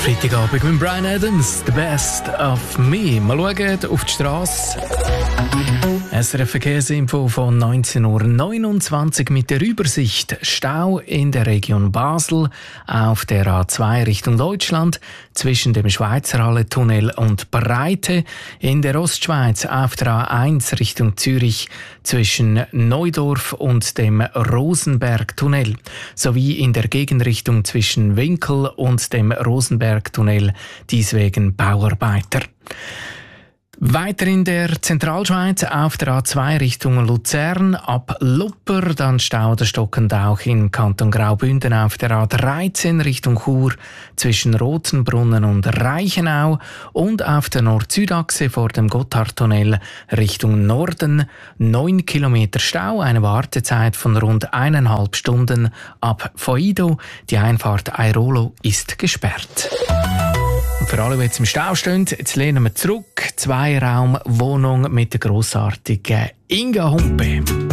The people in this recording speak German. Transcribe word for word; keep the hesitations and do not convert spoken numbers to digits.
Freitagabend mit Bryan Adams, «The Best of Me». Mal schauen auf die Strasse. S R F Verkehrsinfo von neunzehn Uhr neunundzwanzig mit der Übersicht. Stau in der Region Basel auf der A zwei Richtung Deutschland zwischen dem Schweizerhalle-Tunnel und Breite. In der Ostschweiz auf der A eins Richtung Zürich zwischen Neudorf und dem Rosenberg-Tunnel. Sowie in der Gegenrichtung zwischen Winkel und dem Rosenberg-Tunnel, dies wegen Bauarbeiter. Weiter in der Zentralschweiz auf der A zwei Richtung Luzern ab Lupper, dann Stau oder stockend auch im Kanton Graubünden auf der A dreizehn Richtung Chur zwischen Rotenbrunnen und Reichenau und auf der Nord-Süd-Achse vor dem Gotthardtunnel Richtung Norden neun Kilometer Stau, eine Wartezeit von rund eineinhalb Stunden ab Foido. Die Einfahrt Airolo ist gesperrt. Und für alle, die jetzt im Stau stehen, jetzt lehnen wir zurück. Zweiraumwohnung mit der grossartigen Inga Humpe.